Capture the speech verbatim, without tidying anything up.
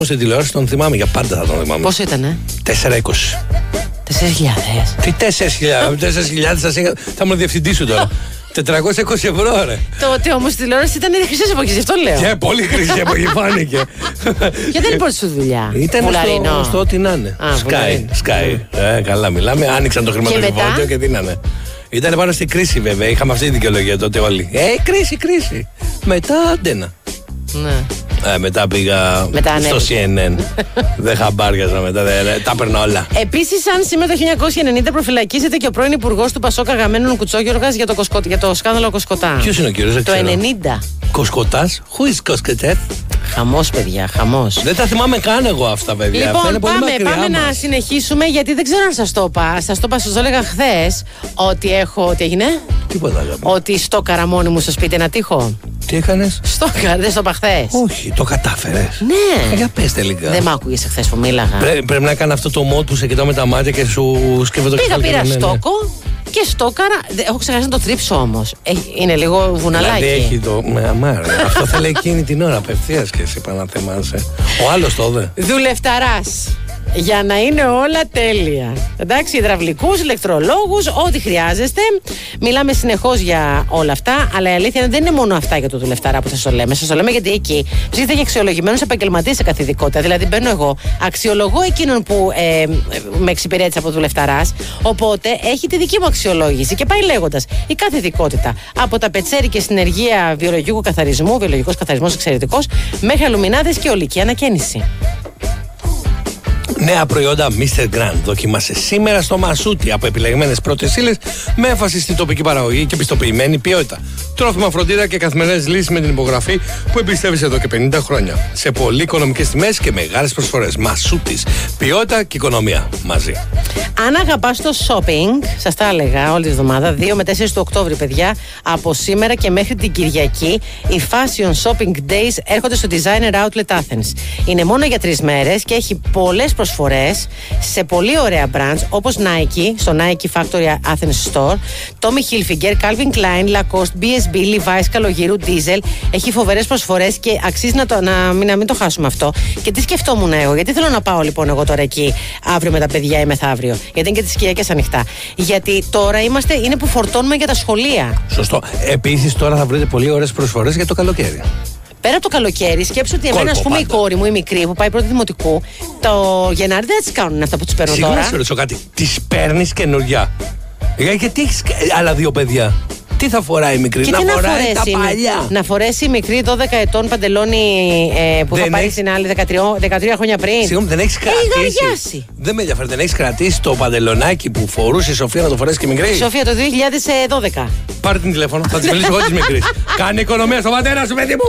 Στην τηλεόραση τον θυμάμαι, για πάντα θα τον θυμάμαι. Πόσο ήτανε? τέσσερα είκοσι. τέσσερις χιλιάδες. Τι τέσσερις χιλιάδες, τέσσερις χιλιάδες θα μου διευθυντή σου τώρα. τετρακόσια είκοσι ευρώ, ρε. Τότε όμως η τηλεόραση ήταν η χρυσή εποχή, γι' αυτό λέω. Και πολύ χρυσή εποχή φάνηκε. Γιατί δεν είναι πρώτη σου δουλειά? Ήταν στο, στο ό,τι να είναι. Sky, Sky. Ε, καλά μιλάμε. Άνοιξαν το χρηματοπιστωτικό και δίνανε. Ήταν πάνω στην κρίση βέβαια. Είχαμε αυτή τη δικαιολογία τότε όλοι. Ε, κρίση, κρίση. Μετά αντένα. Ναι. Ε, μετά πήγα μετά στο σι εν εν. Δεν χαμπάριαζα μετά, δε, δε, τα παίρνα όλα. Επίσης, αν σήμερα το χίλια εννιακόσια ενενήντα προφυλακίζεται και ο πρώην υπουργός του Πασόκ Αγαμένων Κουτσόγιοργας για το, κοσκο, για το σκάνδαλο Κοσκοτά. Ποιος είναι ο κύριος? Το ενενήντα. Κοσκοτάς, who is Κοσκοτέ? Χαμός, παιδιά, χαμός. Δεν τα θυμάμαι καν εγώ αυτά, παιδιά. Λοιπόν, αυτά είναι πάμε, πολύ πάμε μας. να συνεχίσουμε, γιατί δεν ξέρω αν σας το είπα. Σας το είπα, σας το έλεγα χθες ότι έχω. Τι έγινε? Τίποτα, αγάπη. Ότι στόκαρα μόνη μου στο σπίτι ένα τείχο. Τι έκανες? Στόκαρα, δεν στο είπα χθες? Όχι, το κατάφερες? Ναι. Για πες τελικά. Δεν μ' άκουγες χθες που μίλαγα? Πρέ, πρέπει να κάνει αυτό το μότ που σε κοιτάω με τα μάτια και σου σκέφτεται το Πήγα, πήρα ναι, στόκο. Ναι. Και στόκαρα. Έχω ξεχάσει να το τρίψω όμως. Είναι λίγο βουναλάκι. Δηλαδή έχει το. Με αμάρ. Αυτό θα λέει εκείνη την ώρα απευθείας και εσύ παναθεμάσαι. Ο άλλος το δε. Δουλευταράς. Για να είναι όλα τέλεια. Εντάξει, υδραυλικούς, ηλεκτρολόγους, ό,τι χρειάζεστε. Μιλάμε συνεχώς για όλα αυτά. Αλλά η αλήθεια είναι δεν είναι μόνο αυτά για το δουλευταρά που σας το λέμε. Σας το λέμε γιατί εκεί ψήφιστε για αξιολογημένους επαγγελματίες σε κάθε ειδικότητα. Δηλαδή, μπαίνω εγώ, αξιολογώ εκείνον που ε, με εξυπηρέτησε από δουλευταράς. Οπότε έχει τη δική μου αξιολόγηση και πάει λέγοντας η κάθε ειδικότητα. Από τα πετσέρι και συνεργεία βιολογικού καθαρισμού, βιολογικός καθαρισμός εξαιρετικός, μέχρι αλουμινάδες και ολική ανακαίνιση. Νέα προϊόντα μίστερ Grand δοκίμασε σήμερα στο Μασούτι από επιλεγμένες πρώτες ύλες με έμφαση στη τοπική παραγωγή και πιστοποιημένη ποιότητα. Τρόφιμα, φροντίδα και καθημερινές λύσεις με την υπογραφή που εμπιστεύεσαι εδώ και πενήντα χρόνια. Σε πολύ οικονομικές τιμές και μεγάλες προσφορές. Μασούτης. Ποιότητα και οικονομία μαζί. Αν αγαπάς το shopping, σας τα έλεγα όλη τη εβδομάδα, δύο με τέσσερα του Οκτώβρη, παιδιά, από σήμερα και μέχρι την Κυριακή, οι Fashion Shopping Days έρχονται στο Designer Outlet Athens. Είναι μόνο για τρεις μέρες και έχει πολλές προσφορές σε πολύ ωραία brands όπως Nike, στο Nike Factory Athens Store, Tommy Hilfiger, Calvin Klein, Lacoste, μπι ες μπι, Levi's, Καλογύρου, Diesel. Έχει φοβερές προσφορές και αξίζει να, το, να, μην, να μην το χάσουμε αυτό. Και τι σκεφτόμουν εγώ, γιατί θέλω να πάω λοιπόν εγώ τώρα εκεί αύριο με τα παιδιά ή μεθαύριο? Γιατί είναι και τις Κυριακές ανοιχτά. Γιατί τώρα είμαστε, είναι που φορτώνουμε για τα σχολεία. Σωστό. Επίσης τώρα θα βρείτε πολύ ωραίες προσφορές για το καλοκαίρι. Πέρα από το καλοκαίρι, σκέψου ότι εμένα, ας πούμε, η κόρη μου, η μικρή που πάει πρώτη δημοτικού, το Γενάρη δεν τις κάνουν αυτά που τις παίρνω τώρα. Συγγνώμη, σε ρωτήσω κάτι. Τις παίρνεις καινούργια? Γιατί έχεις άλλα δύο παιδιά? Τι θα φοράει η μικρή? Και να να φοράει τα η, παλιά. Να φορέσει η μικρή δώδεκα ετών παντελόνι ε, που δεν θα πάρει έχεις... στην άλλη δεκατρία χρόνια πριν. Συγγνώμη, δεν έχεις κρατήσει. Δεν με ενδιαφέρει, δεν έχεις κρατήσει το παντελονάκι που φορούσε η Σοφία να το φορέσει και η μικρή? Η Σοφία το δύο χιλιάδες δώδεκα. Πάρε την τηλέφωνο, θα τη μιλήσω εγώ τη μικρή. Κάνε οικονομία στον πατέρα σου, παιδί μου.